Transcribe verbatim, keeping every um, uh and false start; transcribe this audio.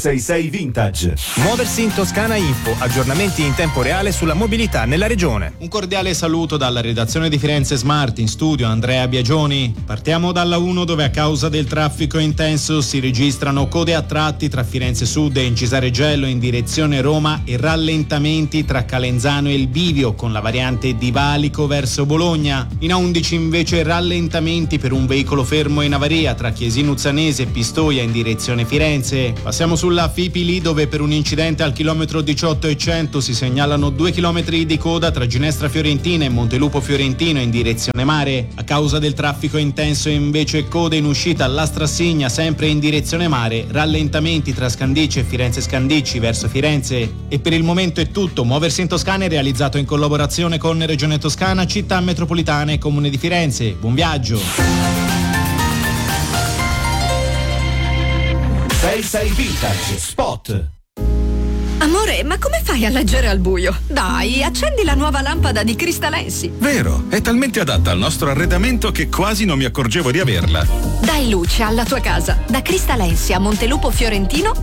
sei sei Vintage. Muoversi in Toscana Info, aggiornamenti in tempo reale sulla mobilità nella regione. Un cordiale saluto dalla redazione di Firenze Smart, in studio Andrea Biagioni. Partiamo dalla uno, dove a causa del traffico intenso si registrano code a tratti tra Firenze Sud e Incisaregello in direzione Roma e rallentamenti tra Calenzano e il Bivio con la variante di Valico verso Bologna. In A undici invece rallentamenti per un veicolo fermo in avaria tra Chiesino Uzzanese e Pistoia in direzione Firenze. Passiamo sulla Fipili, dove per un incidente al chilometro diciotto e cento si segnalano due chilometri di coda tra Ginestra Fiorentina e Montelupo Fiorentino in direzione mare. A causa del traffico intenso invece code in uscita alla Strassigna sempre in direzione mare, rallentamenti tra Scandicci e Firenze Scandicci verso Firenze. E per il momento è tutto. Muoversi in Toscana è realizzato in collaborazione con Regione Toscana, Città Metropolitana e Comune di Firenze. Buon viaggio! sei sei Vintage Spot. Amore, ma come fai a leggere al buio? Dai, accendi la nuova lampada di Cristalensi. Vero, è talmente adatta al nostro arredamento che quasi non mi accorgevo di averla. Dai luce alla tua casa. Da Cristalensi a Montelupo Fiorentino